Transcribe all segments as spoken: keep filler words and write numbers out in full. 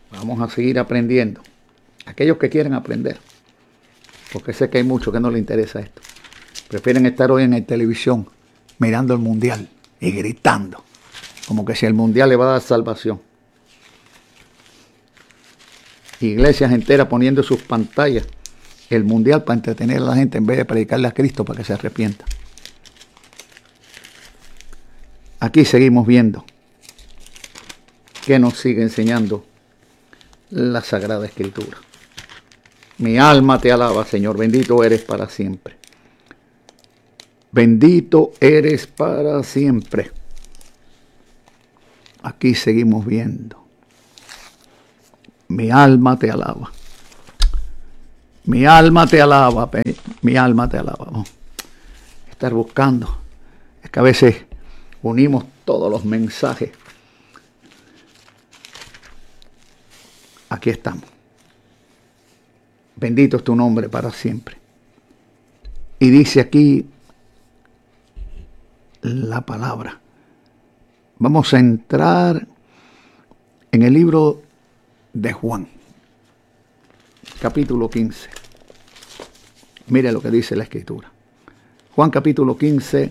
Vamos a seguir aprendiendo. Aquellos que quieren aprender, porque sé que hay muchos que no les interesa esto. Prefieren estar hoy en la televisión mirando el mundial y gritando, como que si el mundial le va a dar salvación. Iglesias enteras poniendo sus pantallas el mundial para entretener a la gente en vez de predicarle a Cristo para que se arrepienta. Aquí seguimos viendo que nos sigue enseñando la Sagrada Escritura. Mi alma te alaba, Señor. Bendito eres para siempre. Bendito eres para siempre. Aquí seguimos viendo. Mi alma te alaba. Mi alma te alaba. Mi alma te alaba. Vamos a estar buscando. Es que a veces unimos todos los mensajes. Aquí estamos. Bendito es tu nombre para siempre. Y dice aquí la palabra. Vamos a entrar en el libro de Juan, capítulo quince. Mire lo que dice la Escritura. Juan capítulo quince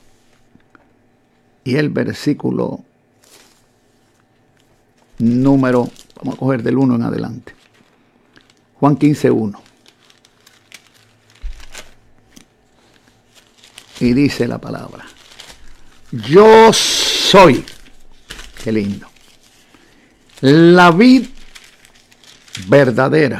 y el versículo número, vamos a coger del uno en adelante. Juan quince, uno. Y dice la palabra: yo soy, qué lindo, la vid verdadera.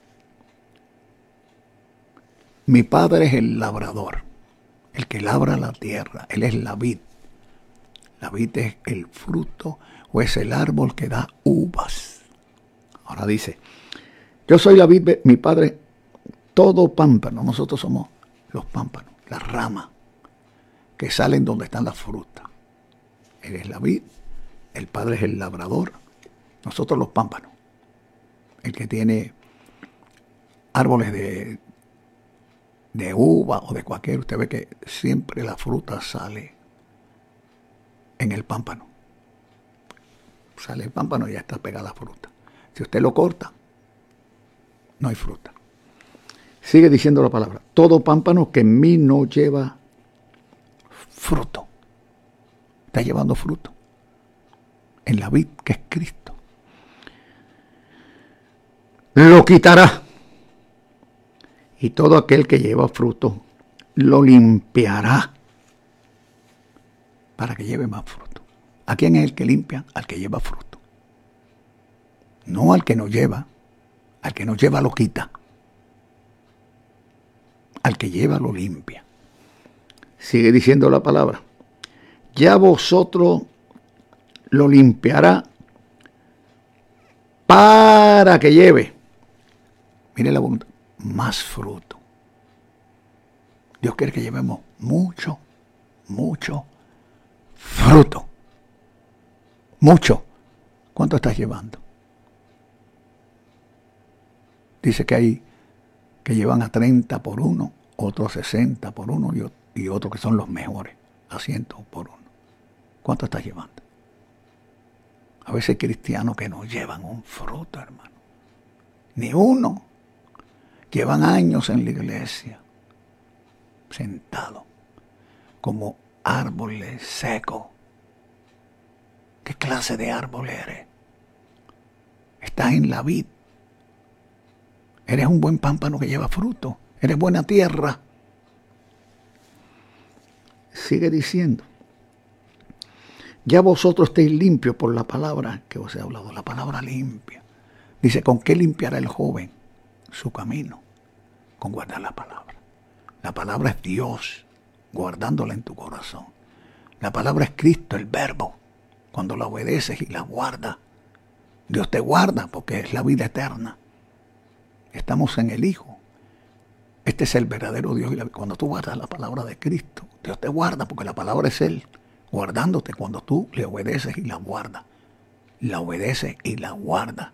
Mi Padre es el labrador, el que labra la tierra. Él es la vid. La vid es el fruto o es el árbol que da uvas. Ahora dice: yo soy la vid, mi Padre, todo pámpano. Nosotros somos los pámpanos, las ramas que salen donde están las frutas. Él es la vid, el Padre es el labrador, nosotros los pámpanos. El que tiene árboles de, de uva o de cualquier, usted ve que siempre la fruta sale en el pámpano. Sale el pámpano y ya está pegada la fruta. Si usted lo corta, no hay fruta. Sigue diciendo la palabra: todo pámpano que en mí no lleva fruto. Está llevando fruto en la vid que es Cristo. Lo quitará. Y todo aquel que lleva fruto lo limpiará para que lleve más fruto. ¿A quién es el que limpia? Al que lleva fruto. No al que no lleva. Al que no lleva lo quita. Al que lleva lo limpia. Sigue diciendo la palabra: ya vosotros lo limpiará para que lleve, mire la voluntad, más fruto. Dios quiere que llevemos mucho, mucho fruto. Mucho. ¿Cuánto estás llevando? Dice que hay que llevan a treinta por uno, otros sesenta por uno y, y otros que son los mejores, a cien por uno. ¿Cuánto estás llevando? A veces hay cristianos que no llevan un fruto, hermano. Ni uno. Llevan años en la iglesia, sentados, como árboles secos. ¿Qué clase de árbol eres? Estás en la vid. Eres un buen pámpano que lleva fruto. Eres buena tierra. Sigue diciendo: ya vosotros estéis limpios por la palabra que os he hablado. La palabra limpia. Dice: ¿con qué limpiará el joven su camino? Con guardar la palabra. La palabra es Dios, guardándola en tu corazón. La palabra es Cristo, el verbo. Cuando la obedeces y la guardas, Dios te guarda porque es la vida eterna. Estamos en el Hijo. Este es el verdadero Dios. Cuando tú guardas la palabra de Cristo, Dios te guarda porque la palabra es Él, guardándote cuando tú le obedeces y la guardas. La obedeces y la guardas.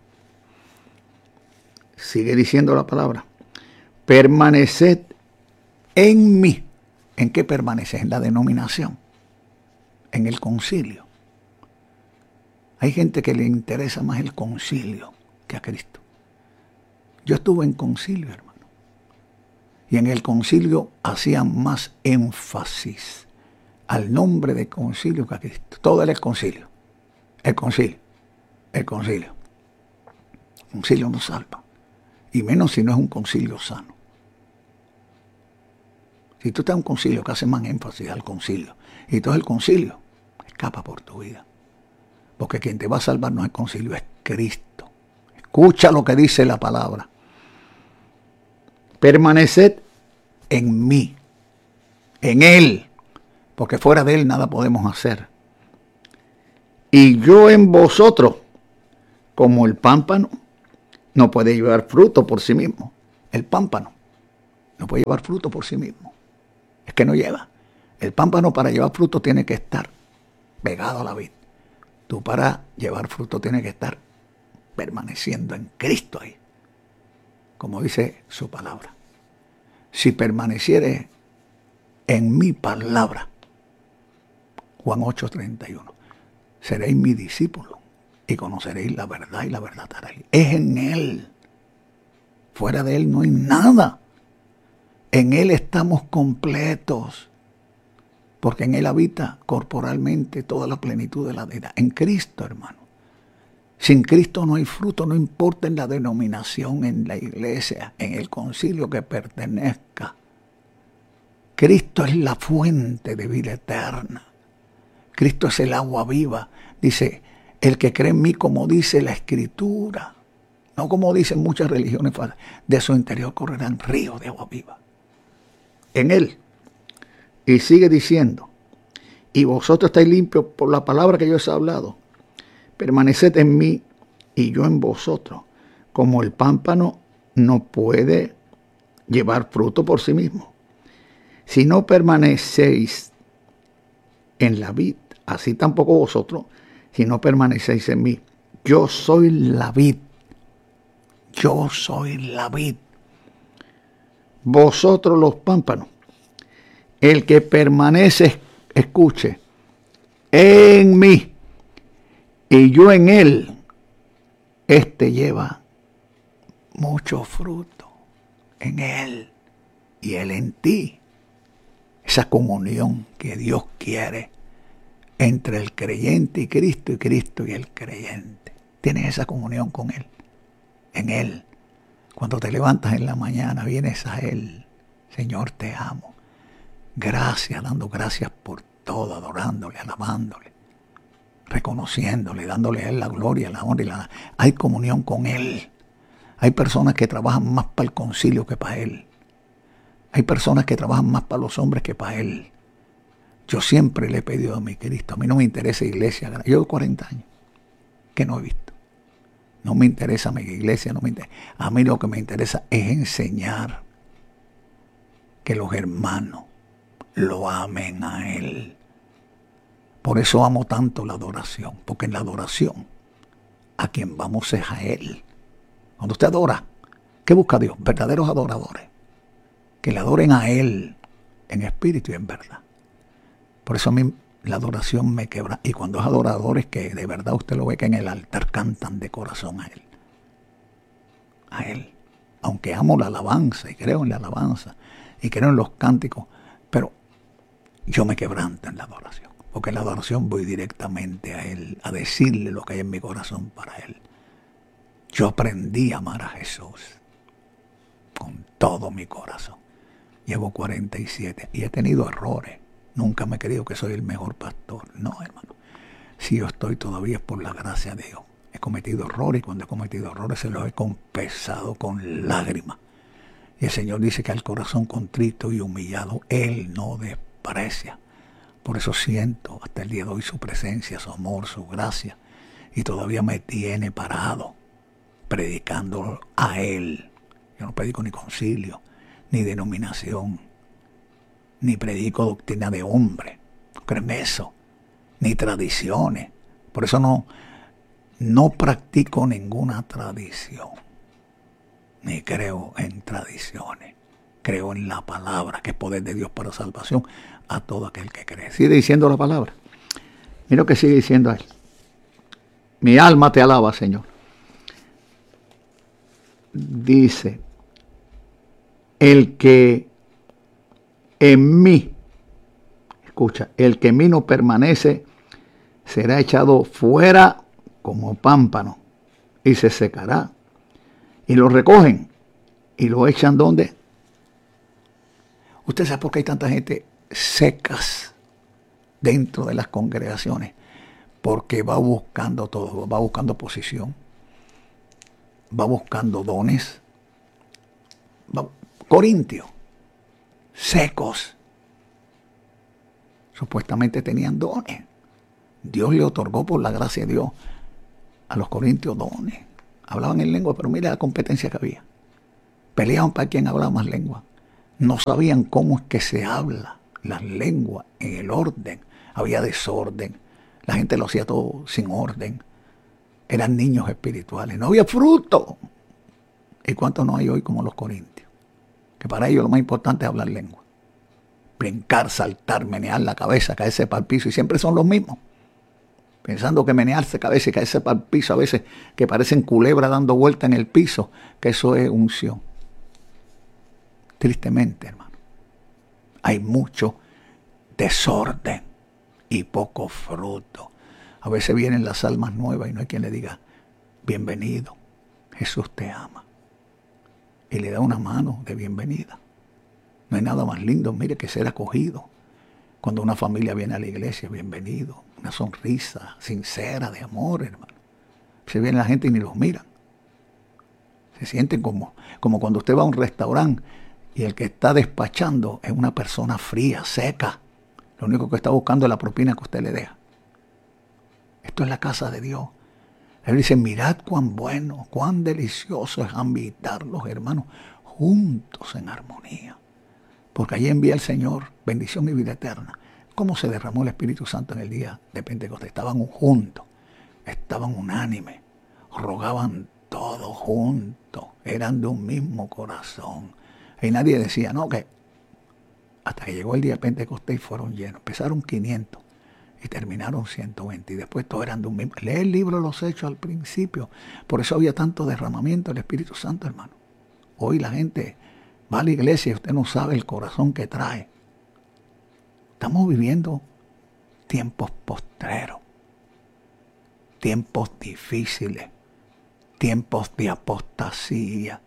Sigue diciendo la palabra: permaneced en mí. ¿En qué permaneces? En la denominación, en el concilio. Hay gente que le interesa más el concilio que a Cristo. Yo estuve en concilio, hermano. Y en el concilio hacían más énfasis al nombre de concilio que a Cristo. Todo era el concilio. El concilio. El concilio. El concilio no salva. Y menos si no es un concilio sano. Si tú estás en un concilio que hace más énfasis al concilio, y todo el concilio, escapa por tu vida. Porque quien te va a salvar no es el concilio, es Cristo. Escucha lo que dice la palabra. Permaneced en mí, en Él, porque fuera de Él nada podemos hacer. Y yo en vosotros, como el pámpano, no puede llevar fruto por sí mismo. El pámpano no puede llevar fruto por sí mismo. Es que no lleva. El pámpano para llevar fruto tiene que estar pegado a la vid. Tú para llevar fruto tienes que estar permaneciendo en Cristo ahí. Como dice su palabra. Si permanecieres en mi palabra, Juan ocho treinta y uno, seréis mi discípulo y conoceréis la verdad y la verdad haréis. Es en Él. Fuera de Él no hay nada. En Él estamos completos. Porque en Él habita corporalmente toda la plenitud de la deidad. En Cristo, hermano. Sin Cristo no hay fruto, no importa en la denominación, en la iglesia, en el concilio que pertenezca. Cristo es la fuente de vida eterna. Cristo es el agua viva. Dice, el que cree en mí, como dice la Escritura, no como dicen muchas religiones, de su interior correrán ríos de agua viva. En Él. Y sigue diciendo, y vosotros estáis limpios por la palabra que yo os he hablado. Permaneced en mí y yo en vosotros, como el pámpano no puede llevar fruto por sí mismo. Si no permanecéis en la vid, así tampoco vosotros, si no permanecéis en mí. Yo soy la vid. Yo soy la vid. Vosotros los pámpanos. El que permanece, escuche, en mí y yo en él, este lleva mucho fruto en él y él en ti. Esa comunión que Dios quiere entre el creyente y Cristo y Cristo y el creyente. Tienes esa comunión con Él, en Él. Cuando te levantas en la mañana, vienes a Él. Señor, te amo. Gracias, dando gracias por todo, adorándole, alabándole, reconociéndole, dándole a Él la gloria, la honra y la... Hay comunión con Él. Hay personas que trabajan más para el concilio que para Él. Hay personas que trabajan más para los hombres que para Él. Yo siempre le he pedido a mi Cristo, a mí no me interesa iglesia. Yo llevo cuarenta años que no he visto. No me interesa mi iglesia, no me interesa. A mí lo que me interesa es enseñar que los hermanos lo amen a Él. Por eso amo tanto la adoración, porque en la adoración a quien vamos es a Él. Cuando usted adora, ¿qué busca Dios? Verdaderos adoradores, que le adoren a Él en espíritu y en verdad. Por eso a mí la adoración me quebra. Y cuando es adoradores que de verdad usted lo ve que en el altar cantan de corazón a Él. A Él. Aunque amo la alabanza y creo en la alabanza y creo en los cánticos, pero yo me quebranto en la adoración. Porque en la adoración voy directamente a Él, a decirle lo que hay en mi corazón para Él. Yo aprendí a amar a Jesús con todo mi corazón. Llevo cuarenta y siete y he tenido errores. Nunca me he creído que soy el mejor pastor. No, hermano. Si yo estoy todavía es por la gracia de Dios. He cometido errores y cuando he cometido errores se los he confesado con lágrimas. Y el Señor dice que al corazón contrito y humillado Él no desprecia. Por eso siento hasta el día de hoy su presencia, su amor, su gracia. Y todavía me tiene parado, predicando a Él. Yo no predico ni concilio, ni denominación, ni predico doctrina de hombre. No creo en eso. Ni tradiciones. Por eso no, no practico ninguna tradición. Ni creo en tradiciones. Creo en la palabra, que es poder de Dios para salvación a todo aquel que cree. Sigue diciendo la palabra. Mira lo que sigue diciendo él. Mi alma te alaba, Señor. dice, el que en mí, escucha, el que en mí no permanece será echado fuera como pámpano y se secará. Y lo recogen y lo echan ¿dónde? Usted sabe por qué hay tanta gente secas dentro de las congregaciones, porque va buscando todo, va buscando posición, va buscando dones. Va, Corintios, secos, supuestamente tenían dones. Dios le otorgó por la gracia de Dios a los corintios dones. Hablaban en lengua, pero mira la competencia que había. Peleaban para quien hablaba más lengua. No sabían cómo es que se habla las lenguas en el orden. Había desorden. La gente lo hacía todo sin orden. Eran niños espirituales. No había fruto. ¿Y cuántos no hay hoy como los corintios? Que para ellos lo más importante es hablar lengua. Brincar, saltar, menear la cabeza, caerse para el piso. Y siempre son los mismos. Pensando que menearse cabeza y caerse para el piso, a veces que parecen culebras dando vuelta en el piso, que eso es unción. Tristemente, hermano, hay mucho desorden y poco fruto. A veces vienen las almas nuevas y no hay quien le diga, bienvenido, Jesús te ama. Y le da una mano de bienvenida. No hay nada más lindo, mire, que ser acogido. Cuando una familia viene a la iglesia, bienvenido. Una sonrisa sincera de amor, hermano. Se viene la gente y ni los miran. Se sienten como, como cuando usted va a un restaurante y el que está despachando es una persona fría, seca. Lo único que está buscando es la propina que usted le deja. Esto es la casa de Dios. Él dice, mirad cuán bueno, cuán delicioso es habitar los hermanos juntos en armonía. Porque allí envía el Señor bendición y vida eterna. ¿Cómo se derramó el Espíritu Santo en el día de Pentecostés? Estaban juntos, estaban unánimes, rogaban todos juntos, eran de un mismo corazón. Y nadie decía, no, que hasta que llegó el día de Pentecostés y fueron llenos. Empezaron quinientos y terminaron ciento veinte. Y después todos eran de un mismo. Lee el libro de los Hechos al principio. Por eso había tanto derramamiento del Espíritu Santo, hermano. Hoy la gente va a la iglesia y usted no sabe el corazón que trae. Estamos viviendo tiempos postreros, tiempos difíciles, tiempos de apostasía.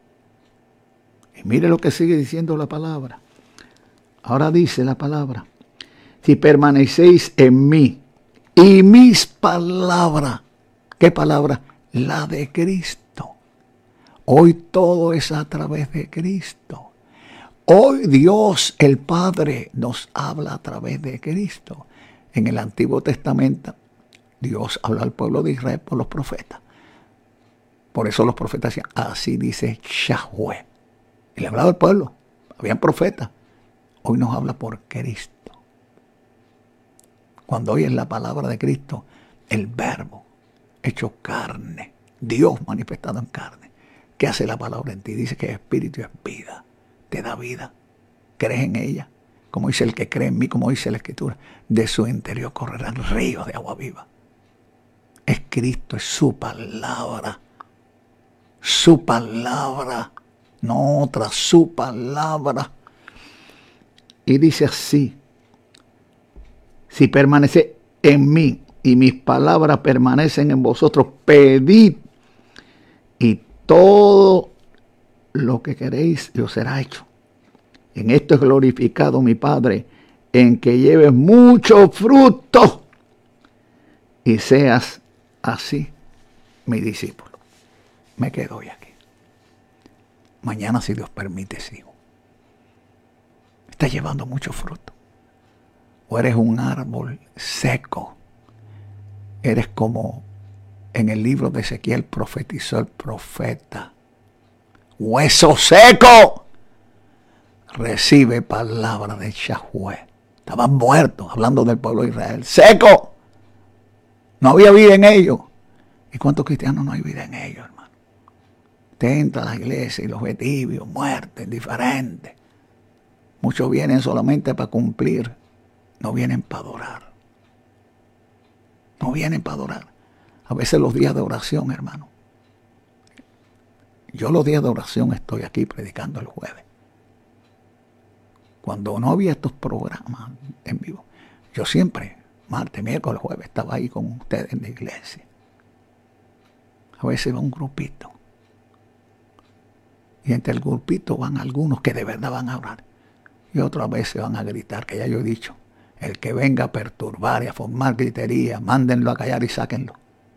Y mire lo que sigue diciendo la palabra. Ahora dice la palabra, si permanecéis en mí y mis palabras, ¿qué palabra? La de Cristo. Hoy todo es a través de Cristo. Hoy Dios el Padre nos habla a través de Cristo. En el Antiguo Testamento Dios habla al pueblo de Israel por los profetas. Por eso los profetas decían, así dice Yahweh. Y le hablaba al pueblo, habían profetas. Hoy nos habla por Cristo. Cuando oyes la palabra de Cristo, el verbo hecho carne, Dios manifestado en carne, ¿qué hace la palabra en ti? Dice que espíritu es vida. Te da vida, crees en ella, como dice el que cree en mí, como dice la Escritura, de su interior correrán ríos de agua viva. Es Cristo, es su palabra, su palabra, no otra, su palabra. Y dice así, si permanece en mí y mis palabras permanecen en vosotros, pedid y todo lo que queréis y os será hecho. En esto es glorificado mi Padre, en que lleves mucho fruto y seas así mi discípulo. Me quedo hoy aquí. Mañana, si Dios permite, sigo. Estás llevando mucho fruto. O eres un árbol seco. Eres como en el libro de Ezequiel profetizó el profeta. Hueso seco, recibe palabra de Yahweh. Estaban muertos, hablando del pueblo de Israel. Seco. No había vida en ellos. ¿Y cuántos cristianos no hay vida en ellos, hermano? Te entra a la iglesia y los ve tibios, muertos, indiferentes. Muchos vienen solamente para cumplir. No vienen para adorar. No vienen para adorar. A veces los días de oración, hermano. Yo los días de oración estoy aquí predicando el jueves. Cuando no había estos programas en vivo, yo siempre, martes, miércoles, jueves, estaba ahí con ustedes en la iglesia. A veces va un grupito. Y entre el grupito van algunos que de verdad van a orar. Y otras veces van a gritar, que ya yo he dicho, el que venga a perturbar y a formar gritería, mándenlo a callar y sáquenlo.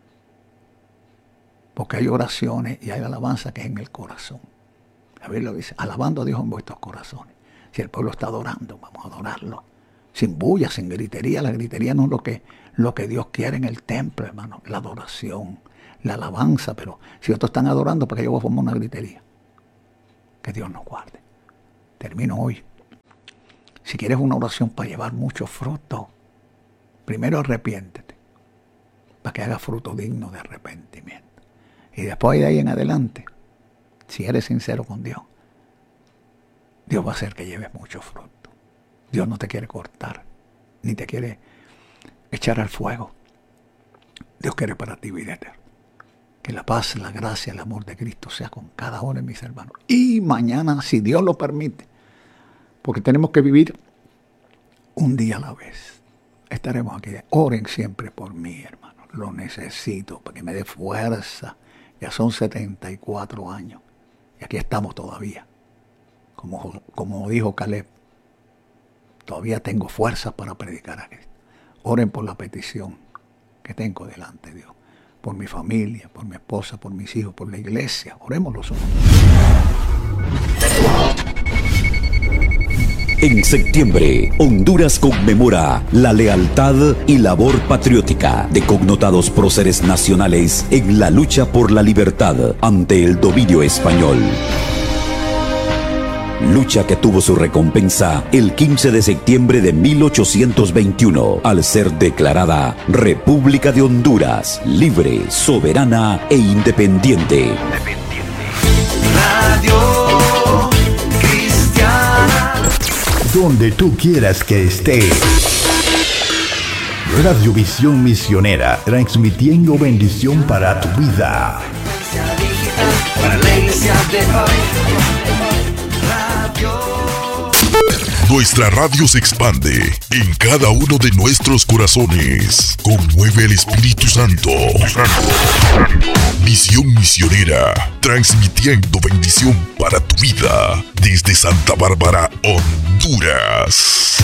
Porque hay oraciones y hay alabanza que es en el corazón. La Biblia dice, alabando a Dios en vuestros corazones. Si el pueblo está adorando, vamos a adorarlo. Sin bulla, sin gritería. La gritería no es lo que, lo que Dios quiere en el templo, hermano. La adoración, la alabanza. Pero si otros están adorando, ¿para qué yo voy a formar una gritería? Que Dios nos guarde. Termino hoy. Si quieres una oración para llevar mucho fruto, primero arrepiéntete, para que haga fruto digno de arrepentimiento. Y después de ahí en adelante, si eres sincero con Dios, Dios va a hacer que lleves mucho fruto. Dios no te quiere cortar, ni te quiere echar al fuego. Dios quiere para ti vida eterna. Que la paz, la gracia, el amor de Cristo sea con cada uno de mis hermanos. Y mañana, si Dios lo permite, porque tenemos que vivir un día a la vez, estaremos aquí. Oren siempre por mí, hermano. Lo necesito para que me dé fuerza. Ya son setenta y cuatro años. Y aquí estamos todavía. Como, como dijo Caleb, todavía tengo fuerza para predicar a Cristo. Oren por la petición que tengo delante de Dios. Por mi familia, por mi esposa, por mis hijos, por la iglesia. Oremos los unos. En septiembre, Honduras conmemora la lealtad y labor patriótica de connotados próceres nacionales en la lucha por la libertad ante el dominio español. Lucha que tuvo su recompensa el quince de septiembre de mil ochocientos veintiuno al ser declarada República de Honduras, libre, soberana e independiente. Radio Cristiana. Donde tú quieras que esté. Radiovisión Misionera, transmitiendo bendición para tu vida. Para la iglesia de hoy. Nuestra radio se expande en cada uno de nuestros corazones. Conmueve el Espíritu Santo. Misión Misionera, transmitiendo bendición para tu vida desde Santa Bárbara, Honduras.